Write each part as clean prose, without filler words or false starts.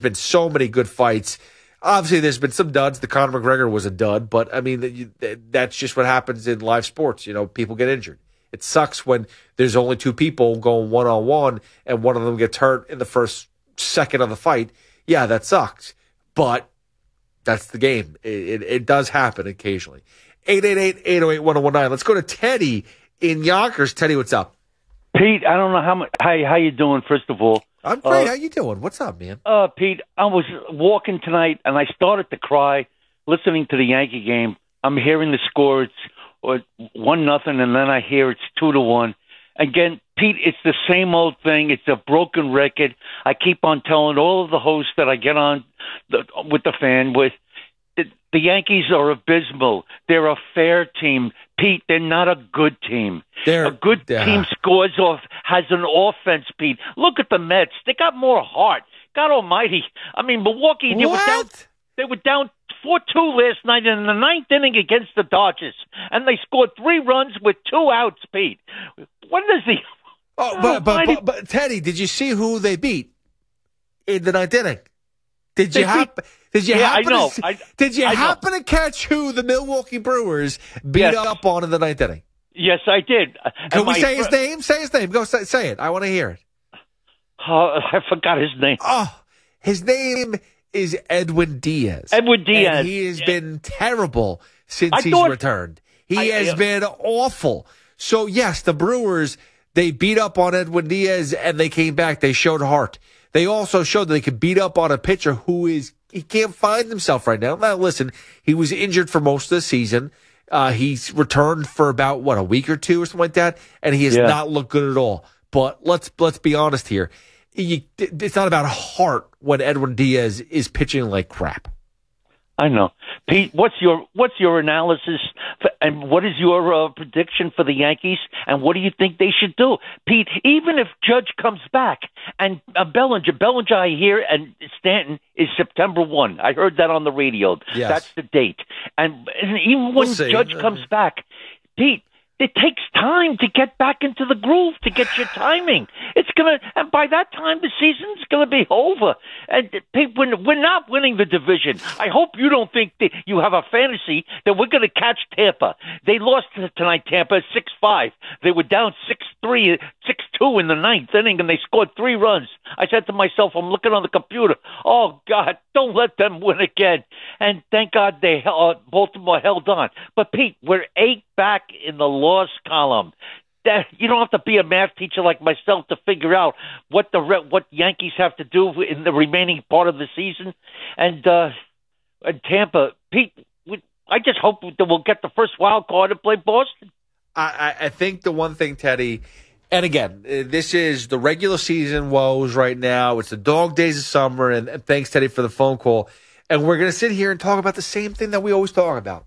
been so many good fights. Obviously, there's been some duds. The Conor McGregor was a dud, but I mean, that's just what happens in live sports. People get injured. It sucks when there's only two people going one-on-one and one of them gets hurt in the first second of the fight. Yeah, that sucks. But that's the game. It does happen occasionally. 888-808-1019. Let's go to Teddy in Yonkers. Teddy, what's up? Pete, I don't know how you doing, first of all. I'm great. How you doing? What's up, man? Pete, I was walking tonight, and I started to cry listening to the Yankee game. I'm hearing the score. It's 1-0, and then I hear it's 2-1. Again, Pete, it's the same old thing. It's a broken record. I keep on telling all of the hosts that I get on with the fan with, the Yankees are abysmal. They're a fair team. Pete, they're not a good team. A good team scores has an offense, Pete. Look at the Mets. They got more heart. God almighty. I mean, Milwaukee, they were down 4-2 last night in the ninth inning against the Dodgers, and they scored 3 runs with 2 outs, Pete. What is he? But Teddy, did you see who they beat in the ninth inning? Did you happen to catch who the Milwaukee Brewers beat up on in the ninth inning? Yes, I did. Can we say his name? Say his name. Go say it. I want to hear it. I forgot his name. Oh, his name is Edwin Diaz. Edwin Diaz. And he has been terrible since he's returned. He has been awful. So, yes, the Brewers, they beat up on Edwin Diaz, and they came back. They showed heart. They also showed that they could beat up on a pitcher he can't find himself right now. Now, listen, he was injured for most of the season. He's returned for about, a week or two or something like that, and he has not looked good at all. But let's be honest here. It's not about heart when Edwin Diaz is pitching like crap. I know. Pete, what's your analysis and what is your prediction for the Yankees, and what do you think they should do? Pete, even if Judge comes back and Bellinger I hear, and Stanton is September 1. I heard that on the radio. Yes. That's the date. And even when Judge comes back, Pete, it takes time to get back into the groove, to get your timing. And by that time, the season's gonna be over. And we're not winning the division. I hope you don't think that you have a fantasy that we're gonna catch Tampa. They lost tonight, Tampa 6-5. They were down 6-3, 6-2 in the ninth inning, and they scored 3 runs. I said to myself, I'm looking on the computer. Oh God, don't let them win again. And thank God Baltimore held on. But Pete, we're 8 back in the loss column. That you don't have to be a math teacher like myself to figure out what Yankees have to do in the remaining part of the season. And Tampa, Pete, I just hope that we'll get the first wild card and play Boston. I think the one thing, Teddy, and again, this is the regular season woes right now. It's the dog days of summer, and thanks, Teddy, for the phone call. And we're going to sit here and talk about the same thing that we always talk about.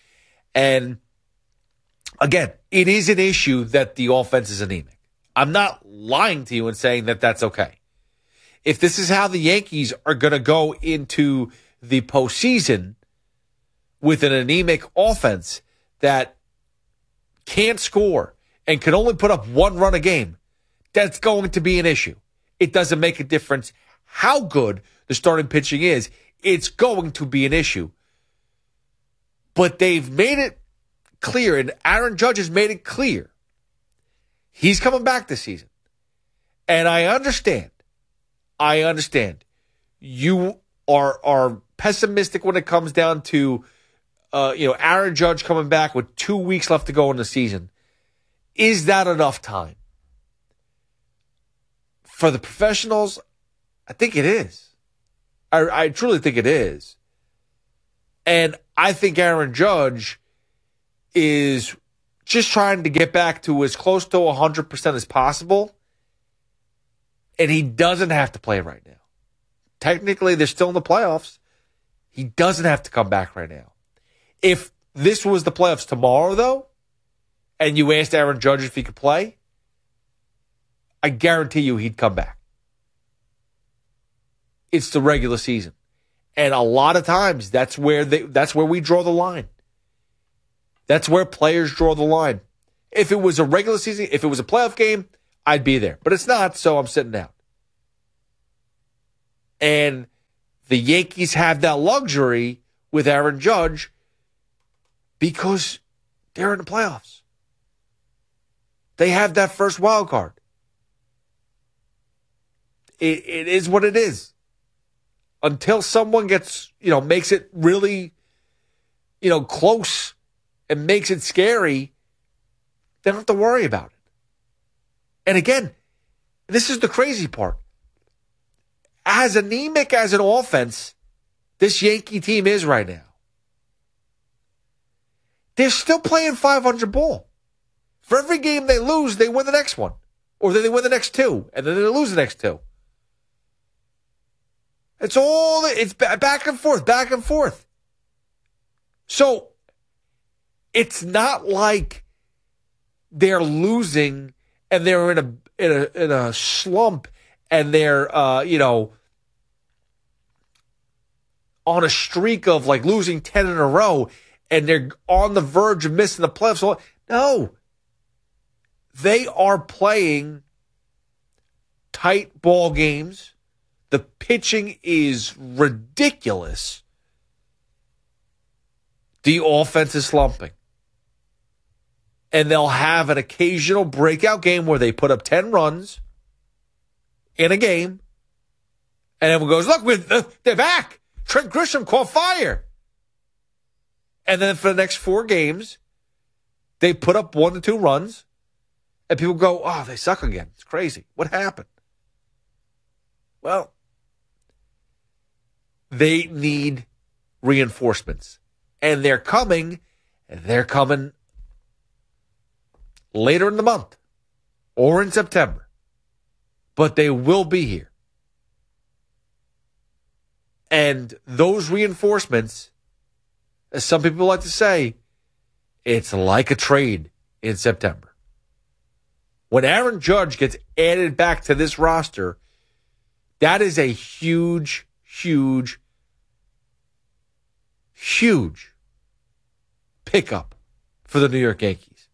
And again, it is an issue that the offense is anemic. I'm not lying to you and saying that that's okay. If this is how the Yankees are going to go into the postseason with an anemic offense that can't score and can only put up 1 run a game, that's going to be an issue. It doesn't make a difference how good the starting pitching is. It's going to be an issue. But they've made it clear, and Aaron Judge has made it clear, he's coming back this season. And I understand. You are pessimistic when it comes down to Aaron Judge coming back with 2 weeks left to go in the season. Is that enough time? For the professionals, I think it is. I truly think it is. And I think Aaron Judge is just trying to get back to as close to 100% as possible. And he doesn't have to play right now. Technically, they're still in the playoffs. He doesn't have to come back right now. If this was the playoffs tomorrow, though, and you asked Aaron Judge if he could play, I guarantee you he'd come back. It's the regular season. And a lot of times, that's where we draw the line. That's where players draw the line. If it was a regular season, if it was a playoff game, I'd be there. But it's not, so I'm sitting out. And the Yankees have that luxury with Aaron Judge because they're in the playoffs. They have that first wild card. It is what it is. Until someone gets, makes it really, close and makes it scary, they don't have to worry about it. And again, this is the crazy part. As anemic as an offense this Yankee team is right now, they're still playing 500 ball. For every game they lose, they win the next one. Or then they win the next two, and then they lose the next two. It's back and forth, back and forth. So, it's not like they're losing and they're in a slump and they're, on a streak of like losing 10 in a row and they're on the verge of missing the playoffs. No. They are playing tight ball games. The pitching is ridiculous. The offense is slumping. And they'll have an occasional breakout game where they put up 10 runs in a game. And everyone goes, look, they're back. Trent Grisham caught fire. And then for the next 4 games, they put up 1 to 2 runs. And people go, oh, they suck again. It's crazy. What happened? Well, they need reinforcements. And they're coming later in the month or in September. But they will be here. And those reinforcements, as some people like to say, it's like a trade in September. When Aaron Judge gets added back to this roster, that is a huge, huge, huge pickup for the New York Yankees.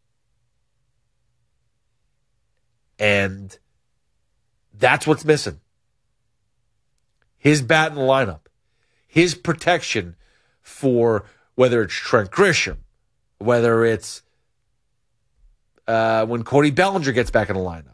And that's what's missing. His bat in the lineup. His protection for whether it's Trent Grisham, whether it's when Cody Bellinger gets back in the lineup.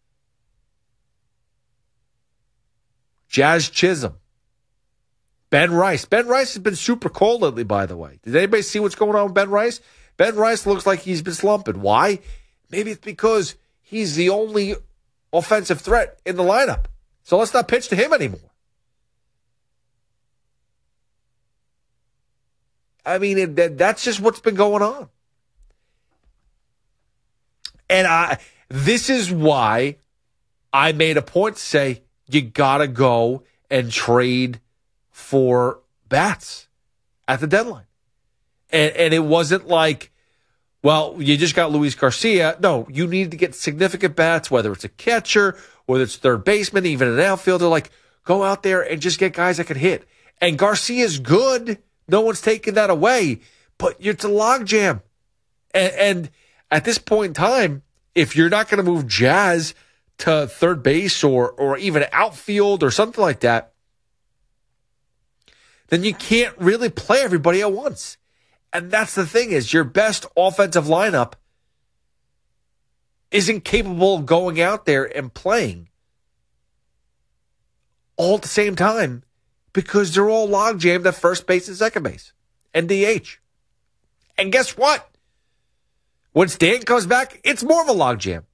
Jazz Chisholm. Ben Rice. Ben Rice has been super cold lately, by the way. Did anybody see what's going on with Ben Rice? Ben Rice looks like he's been slumping. Why? Maybe it's because he's the only offensive threat in the lineup. So let's not pitch to him anymore. I mean, that's just what's been going on. And this is why I made a point to say, you got to go and trade for bats at the deadline. And it wasn't like, well, you just got Luis Garcia. No, you need to get significant bats, whether it's a catcher, whether it's third baseman, even an outfielder. Like, go out there and just get guys that can hit. And Garcia's good. No one's taking that away. But it's a logjam. And at this point in time, if you're not going to move Jazz to third base or even outfield or something like that, then you can't really play everybody at once. And that's the thing is your best offensive lineup isn't capable of going out there and playing all at the same time because they're all logjammed at first base and second base and DH. And guess what? When Stanton comes back, it's more of a logjam.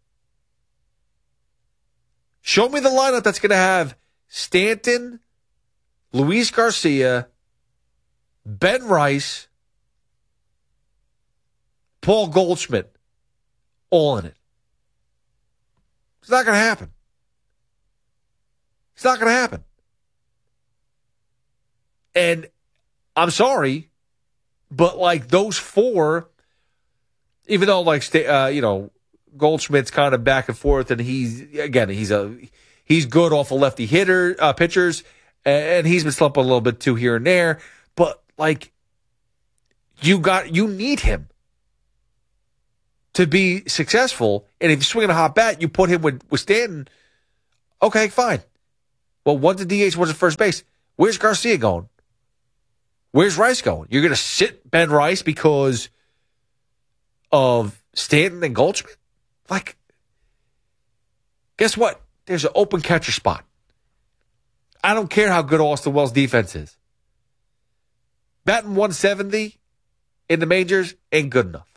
Show me the lineup that's going to have Stanton, Luis Garcia, Ben Rice, Paul Goldschmidt, all in it. It's not going to happen. It's not going to happen. And I'm sorry, but like those 4, even though like Goldschmidt's kind of back and forth, and he's good off of lefty pitchers, and he's been slumping a little bit too here and there. But like, you need him to be successful. And if you're swinging a hot bat, you put him with Stanton. Okay, fine. Well, one's a DH, one's a first base. Where's Garcia going? Where's Rice going? You're going to sit Ben Rice because of Stanton and Goldschmidt? Like, guess what? There's an open catcher spot. I don't care how good Austin Wells' defense is. Batting 170 in the majors ain't good enough.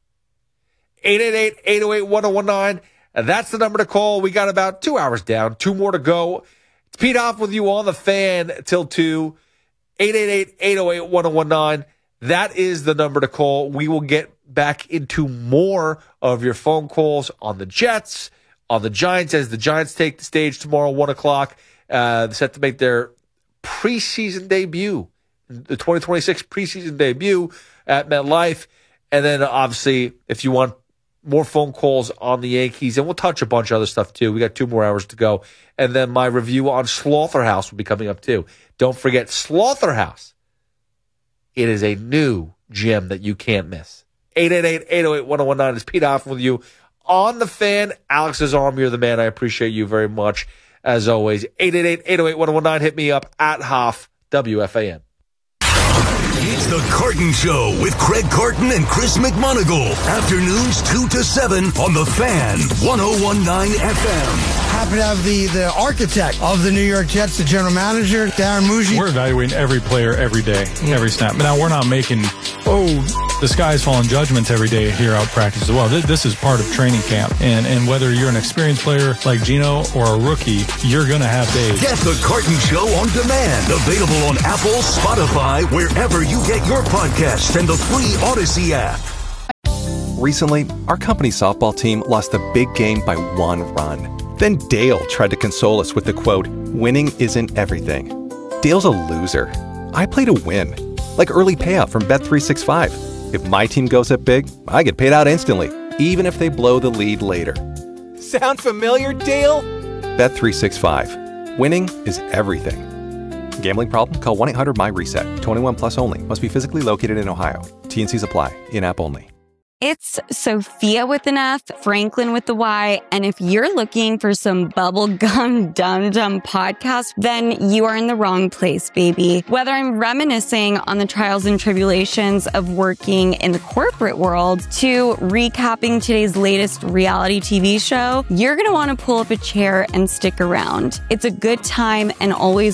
888-808-1019. That's the number to call. We got about 2 hours down. 2 more to go. It's Pete Hoff with you on the Fan till 2. 888-808-1019. That is the number to call. We will get back into more of your phone calls on the Jets, on the Giants, as the Giants take the stage tomorrow, 1 o'clock. Set to make their preseason debut, the 2026 preseason debut at MetLife. And then, obviously, if you want more phone calls on the Yankees, and we'll touch a bunch of other stuff, too. We got 2 more hours to go. And then my review on Slaughterhouse will be coming up, too. Don't forget Slaughterhouse. It is a new gem that you can't miss. 888-808-1019 is Pete Hoff with you on the Fan. Alex Azarm, you're the man. I appreciate you very much, as always. 888-808-1019. Hit me up at Hoff, WFAN. It's the Carton Show with Craig Carton and Chris McMonagle. Afternoons 2 to 7 on the Fan, 101.9 FM. Happy to have the architect of the New York Jets, the general manager, Darren Muji. We're evaluating every player every day, every snap. Now, we're not making, the sky's falling judgments every day here out practice as well. This is part of training camp. And whether you're an experienced player like Gino or a rookie, you're going to have days. Get the Carton Show on demand. Available on Apple, Spotify, wherever you get your podcasts, and the free Odyssey app. Recently, our company's softball team lost a big game by 1 run. Then Dale tried to console us with the quote, "Winning isn't everything." Dale's a loser. I play to win. Like early payout from Bet365. If my team goes up big, I get paid out instantly, even if they blow the lead later. Sound familiar, Dale? Bet365. Winning is everything. Gambling problem? Call 1-800-MY-RESET. 21 plus only. Must be physically located in Ohio. T&Cs apply. In-app only. It's Sophia with an F, Franklin with the Y, and if you're looking for some bubblegum dum-dum podcast, then you are in the wrong place, baby. Whether I'm reminiscing on the trials and tribulations of working in the corporate world to recapping today's latest reality TV show, you're going to want to pull up a chair and stick around. It's a good time and always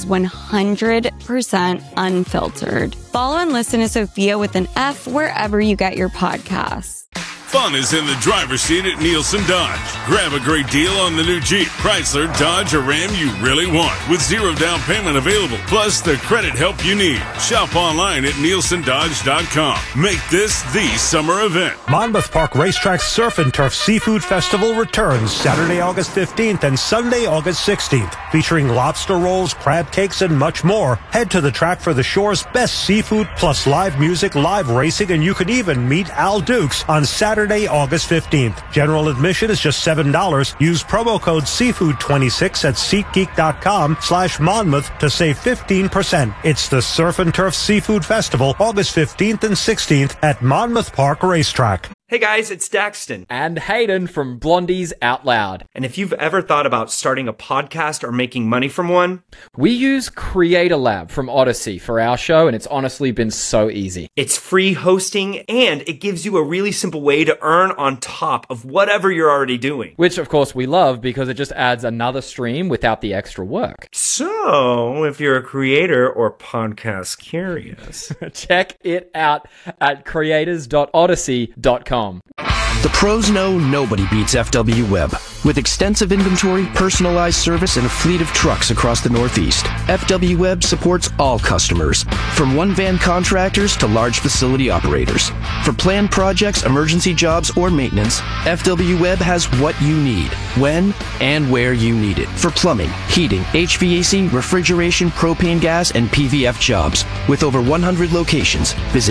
100% unfiltered. Follow and listen to Sophia with an F wherever you get your podcasts. Fun is in the driver's seat at Nielsen Dodge. Grab a great deal on the new Jeep, Chrysler, Dodge, or Ram you really want with 0 down payment available, plus the credit help you need. Shop online at nielsendodge.com. Make this the summer event. Monmouth Park Racetrack's Surf and Turf Seafood Festival returns Saturday, August 15th and Sunday, August 16th, featuring lobster rolls, crab cakes, and much more. Head to the track for the shore's best seafood, plus live music, live racing, and you can even meet Al Dukes on Saturday, August 15th. General admission is just $7. Use promo code SEAFOOD26 at SeatGeek.com/Monmouth to save 15%. It's the Surf and Turf Seafood Festival, August 15th and 16th at Monmouth Park Racetrack. Hey guys, it's Daxton. And Hayden from Blondies Out Loud. And if you've ever thought about starting a podcast or making money from one, we use Creator Lab from Odyssey for our show, and it's honestly been so easy. It's free hosting, and it gives you a really simple way to earn on top of whatever you're already doing. Which, of course, we love because it just adds another stream without the extra work. So, if you're a creator or podcast curious, check it out at creators.odyssey.com. The pros know nobody beats FW Web. With extensive inventory, personalized service, and a fleet of trucks across the Northeast, FW Web supports all customers, from one-van contractors to large facility operators. For planned projects, emergency jobs, or maintenance, FW Web has what you need, when and where you need it. For plumbing, heating, HVAC, refrigeration, propane gas, and PVF jobs. With over 100 locations, visit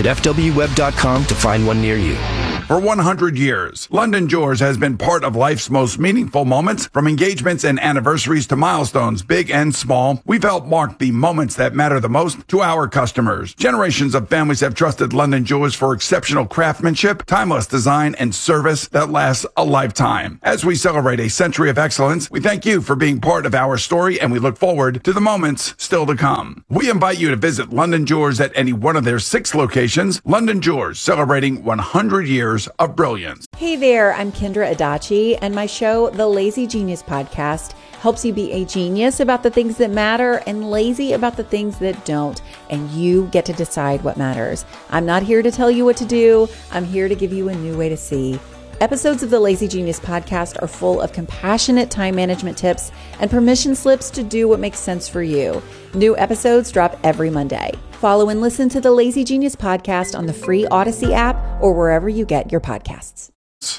FWWeb.com to find one near you. For 100 years, London Jewelers has been part of life's most meaningful meaningful moments, from engagements and anniversaries to milestones, big and small. We've helped mark the moments that matter the most to our customers. Generations of families have trusted London Jewelers for exceptional craftsmanship, timeless design, and service that lasts a lifetime. As we celebrate a century of excellence, we thank you for being part of our story, and we look forward to the moments still to come. We invite you to visit London Jewelers at any one of their 6 locations. London Jewelers, celebrating 100 years of brilliance. Hey there, I'm Kendra Adachi, and my show, The Lazy Genius Podcast, helps you be a genius about the things that matter and lazy about the things that don't, and you get to decide what matters. I'm not here to tell you what to do. I'm here to give you a new way to see. Episodes of the Lazy Genius Podcast are full of compassionate time management tips and permission slips to do what makes sense for you. New episodes drop every Monday. Follow and listen to the Lazy Genius Podcast on the free Odyssey app or wherever you get your podcasts.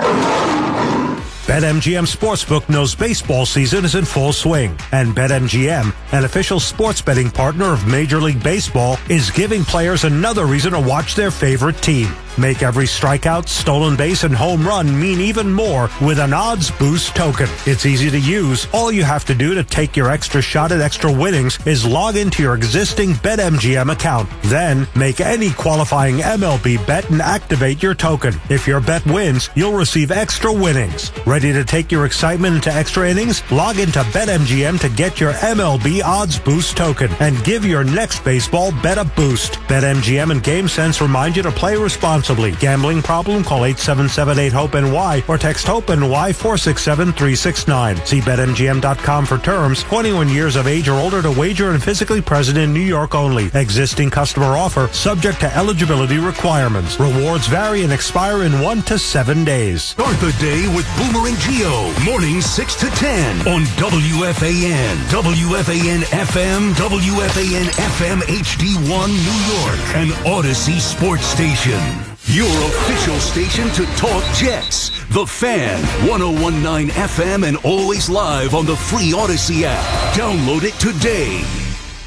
BetMGM Sportsbook knows baseball season is in full swing, and BetMGM, an official sports betting partner of Major League Baseball, is giving players another reason to watch their favorite team. Make every strikeout, stolen base, and home run mean even more with an odds boost token. It's easy to use. All you have to do to take your extra shot at extra winnings is log into your existing BetMGM account. Then make any qualifying MLB bet and activate your token. If your bet wins, you'll receive extra winnings. Ready to take your excitement into extra innings? Log into BetMGM to get your MLB odds boost token and give your next baseball bet a boost. BetMGM and GameSense remind you to play responsibly. Gambling problem? Call 877-8-HOPE-NY or text HOPE-NY 467-369. See BetMGM.com for terms. 21 years of age or older to wager and physically present in New York only. Existing customer offer subject to eligibility requirements. Rewards vary and expire in 1 to 7 days. Start the day with Boomer and Geo. Mornings 6 to 10 on WFAN. WFAN FM, WFAN FM HD1 New York, an Odyssey sports station. Your official station to talk Jets. The Fan, 101.9 FM and always live on the free Odyssey app. Download it today.